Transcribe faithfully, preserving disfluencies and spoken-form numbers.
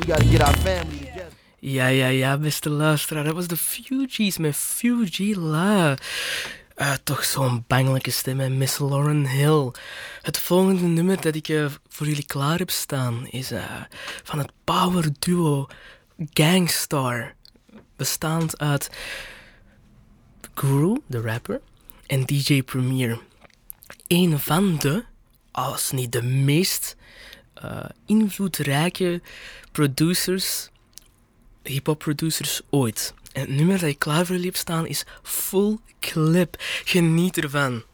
we gotta get our family together. Ja, ja, ja, beste luisteraar. Dat was de Fugees met Fugie La. Uh, toch zo'n bangelijke stem, hè? Miss Lauryn Hill. Het volgende nummer dat ik uh, voor jullie klaar heb staan is uh, van het power duo Gang Starr. Bestaand uit Guru, de rapper, en D J Premier. Een van de, als niet de meest uh, invloedrijke producers, hip-hop producers ooit. En het nummer dat ik klaar voor jullie heb staan is Full Clip. Geniet ervan.